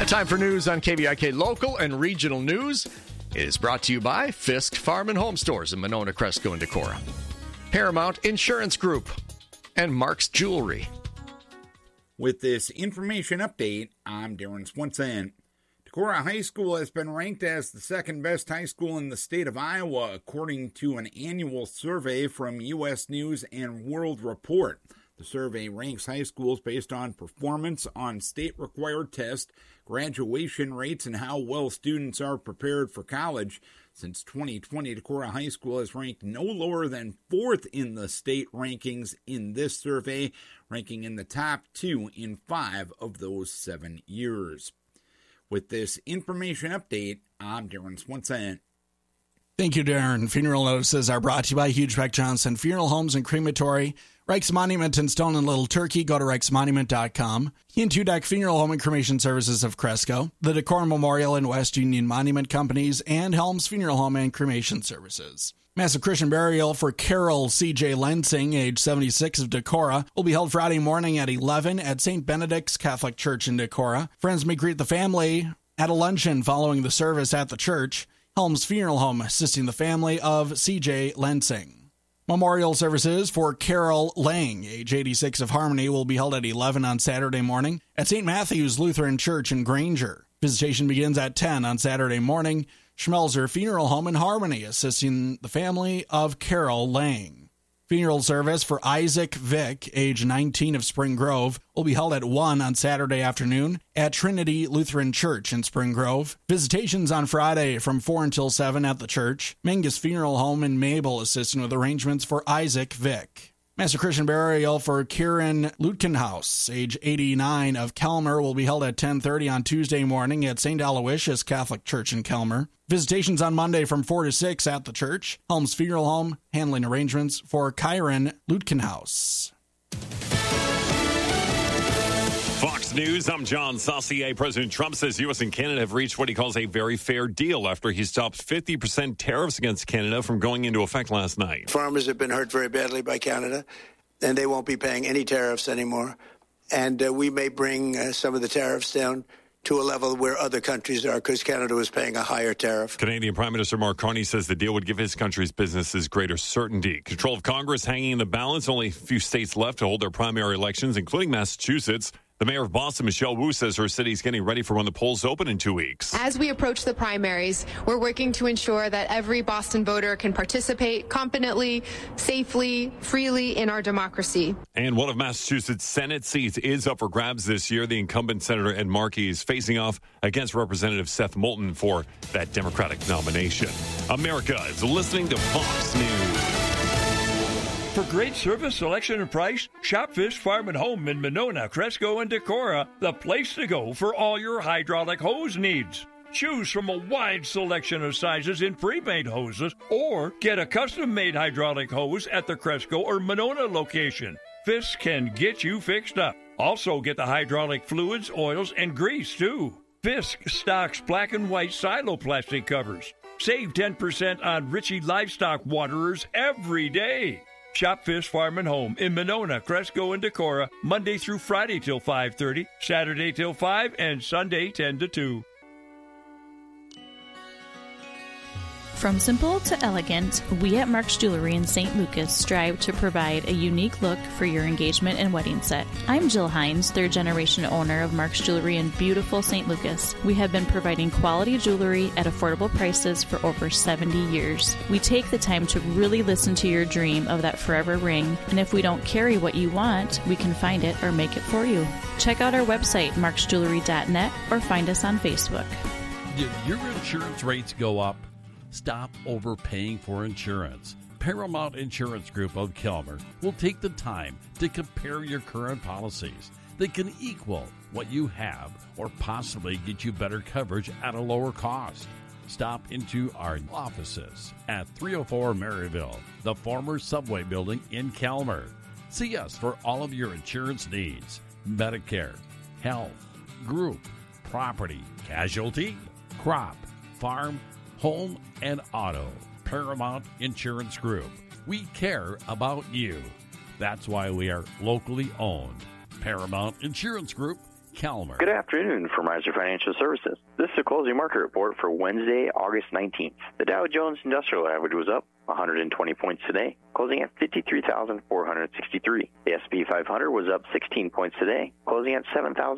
Time for news on KVIK Local and Regional News. It is brought to you by Fisk Farm and Home Stores in Monona, Cresco, and Decorah, Paramount Insurance Group, and Mark's Jewelry. With this information update, I'm Darren Swenson. Decorah High School has been ranked as the second best high school in the state of Iowa, according to an annual survey from U.S. News and World Report. The survey ranks high schools based on performance on state-required tests, graduation rates, and how well students are prepared for college. Since 2020, Decorah High School has ranked no lower than 4th in the state rankings in this survey, ranking in the top 2 in 5 of those 7 years. With this information update, I'm Darren Swenson. Thank you, Darren. Funeral notices are brought to you by Hugebeck Johnson Funeral Homes and Crematory, Reich's Monument in Stone and Little Turkey. Go to reichsmonument.com. Ian Tudak Funeral Home and Cremation Services of Cresco, the Decorah Memorial and West Union Monument Companies, and Helms Funeral Home and Cremation Services. Massive Christian burial for Carol C.J. Lensing, age 76, of Decorah, will be held Friday morning at 11 at St. Benedict's Catholic Church in Decorah. Friends may greet the family at a luncheon following the service at the church. Helms Funeral Home assisting the family of C.J. Lensing. Memorial services for Carol Lang, age 86, of Harmony, will be held at 11 on Saturday morning at St. Matthew's Lutheran Church in Granger. Visitation begins at 10 on Saturday morning. Schmelzer Funeral Home in Harmony assisting the family of Carol Lang. Funeral service for Isaac Vick, age 19, of Spring Grove, will be held at 1 on Saturday afternoon at Trinity Lutheran Church in Spring Grove. Visitations on Friday from 4 until 7 at the church. Mengus Funeral Home in Mabel assisting with arrangements for Isaac Vick. Master Christian burial for Kieran Lutkenhaus, age 89, of Kelmer, will be held at 10:30 on Tuesday morning at St. Aloysius Catholic Church in Kelmer. Visitations on Monday from 4 to 6 at the church. Helms Funeral Home handling arrangements for Kieran Lutkenhaus. Fox News, I'm John Saucier. President Trump says U.S. and Canada have reached what he calls a very fair deal after he stopped 50% tariffs against Canada from going into effect last night. Farmers have been hurt very badly by Canada, and they won't be paying any tariffs anymore. And we may bring some of the tariffs down to a level where other countries are, because Canada was paying a higher tariff. Canadian Prime Minister Mark Carney says the deal would give his country's businesses greater certainty. Control of Congress hanging in the balance. Only a few states left to hold their primary elections, including Massachusetts. The mayor of Boston, Michelle Wu, says her city is getting ready for when the polls open in 2 weeks. As we approach the primaries, we're working to ensure that every Boston voter can participate competently, safely, freely in our democracy. And one of Massachusetts' Senate seats is up for grabs this year. The incumbent Senator Ed Markey is facing off against Representative Seth Moulton for that Democratic nomination. America is listening to Fox News. For great service, selection, and price, shop Fisk Farm and Home in Monona, Cresco, and Decorah, the place to go for all your hydraulic hose needs. Choose from a wide selection of sizes in pre-made hoses, or get a custom-made hydraulic hose at the Cresco or Monona location. Fisk can get you fixed up. Also get the hydraulic fluids, oils, and grease, too. Fisk stocks black and white silo plastic covers. Save 10% on Ritchie Livestock Waterers every day. Shop Fisk Farm and Home in Monona, Cresco, and Decorah, Monday through Friday till 5:30, Saturday till 5, and Sunday 10 to 2. From simple to elegant, we at Mark's Jewelry in St. Lucas strive to provide a unique look for your engagement and wedding set. I'm Jill Hines, third-generation owner of Mark's Jewelry in beautiful St. Lucas. We have been providing quality jewelry at affordable prices for over 70 years. We take the time to really listen to your dream of that forever ring, and if we don't carry what you want, we can find it or make it for you. Check out our website, marksjewelry.net, or find us on Facebook. Did your insurance rates go up? Stop overpaying for insurance. Paramount Insurance Group of Kelmer will take the time to compare your current policies. They can equal what you have or possibly get you better coverage at a lower cost. Stop into our offices at 304 Maryville, the former Subway building in Kelmer. See us for all of your insurance needs: Medicare, health, group, property, casualty, crop, farm, home, and auto. Paramount Insurance Group. We care about you. That's why we are locally owned. Paramount Insurance Group Calmer. Good afternoon from Riser Financial Services. This is a closing market report for Wednesday, August 19th. The Dow Jones Industrial Average was up 120 points today, closing at 53,463. The S&P 500 was up 16 points today, closing at 7,000.